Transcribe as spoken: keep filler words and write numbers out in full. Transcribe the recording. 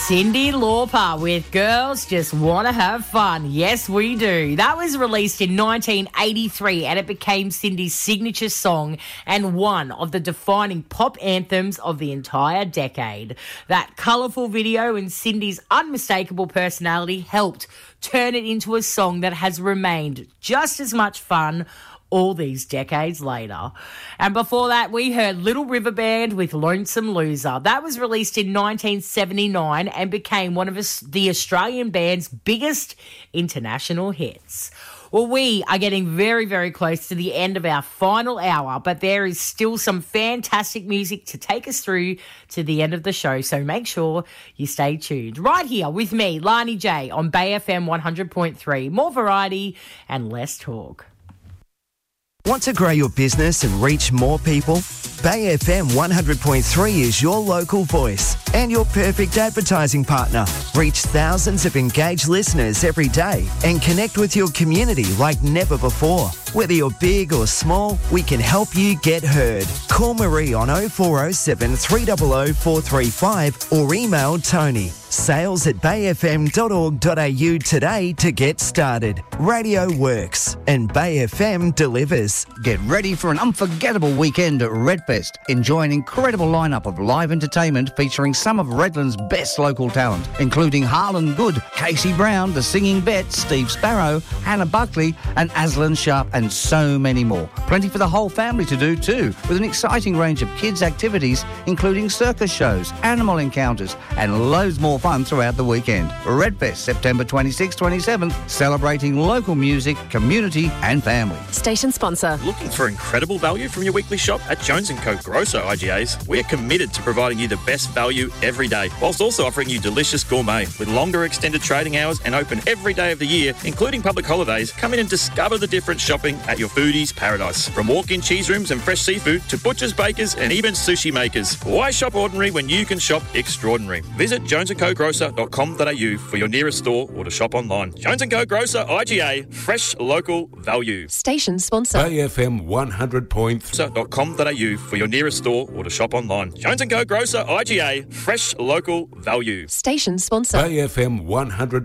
Cyndi Lauper with Girls Just Wanna Have Fun. Yes, we do. That was released in nineteen eighty-three and it became Cyndi's signature song and one of the defining pop anthems of the entire decade. That colourful video and Cyndi's unmistakable personality helped turn it into a song that has remained just as much fun all these decades later. And before that, we heard Little River Band with Lonesome Loser. That was released in nineteen seventy-nine and became one of the Australian band's biggest international hits. Well, we are getting very, very close to the end of our final hour, but there is still some fantastic music to take us through to the end of the show, so make sure you stay tuned. Right here with me, Lani J, on Bay F M one hundred point three. More variety and less talk. Want to grow your business and reach more people? Bay F M one hundred point three is your local voice and your perfect advertising partner. Reach thousands of engaged listeners every day and connect with your community like never before. Whether you're big or small, we can help you get heard. Call Marie on oh four oh seven, three hundred, four three five or email Tony. Sales at bay f m dot org dot a u today to get started. Radio works and Bay F M delivers. Get ready for an unforgettable weekend at Redfest. Enjoy an incredible lineup of live entertainment featuring some of Redland's best local talent, including Harlan Good, Casey Brown, The Singing Vet, Steve Sparrow, Hannah Buckley and Aslan Sharp, and so many more. Plenty for the whole family to do too, with an exciting range of kids' activities including circus shows, animal encounters and loads more fun throughout the weekend. Redfest, September twenty-sixth, twenty-seventh, celebrating local music, community and family. Station sponsor. Looking for incredible value from your weekly shop? At Jones and Co Grosso I G As, we are committed to providing you the best value every day, whilst also offering you delicious gourmet. With longer extended trading hours and open every day of the year, including public holidays, come in and discover the different shopping at your foodie's paradise. From walk-in cheese rooms and fresh seafood to butchers, bakers and even sushi makers. Why shop ordinary when you can shop extraordinary? Visit jones and co grocer dot com dot a u for your nearest store or to shop online. Jones and Co Grocer I G A, fresh local value. Station sponsor. Bay F M one hundred point three. dot com dot a u for your nearest store or to shop online. Jones and Co Grocer I G A, fresh local value. Station sponsor. Bay F M one hundred.